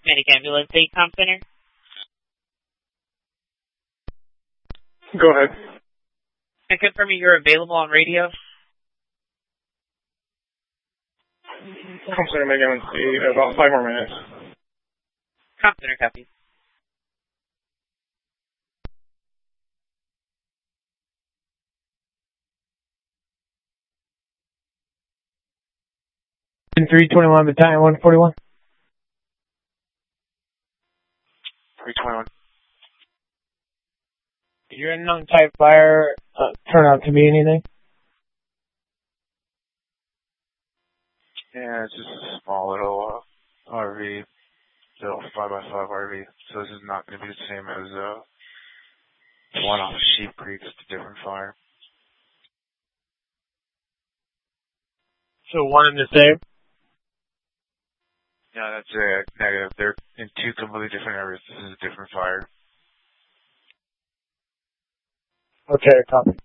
Medic Ambulance ACOM Center. Go ahead. And confirming you're available on radio. I'm sorry, Megan. About 5 more minutes. ACOM Center, copy. In 321 Battalion 141. 321. Did your unknown type fire turn out to be anything? Yeah, it's just a small little RV, little 5x5 RV. So this is not going to be the same as one off Sheep Creek. It's a different fire. So one and the same? Yeah, that's a negative. They're in 2 completely different areas. This is a different fire. Okay, copy.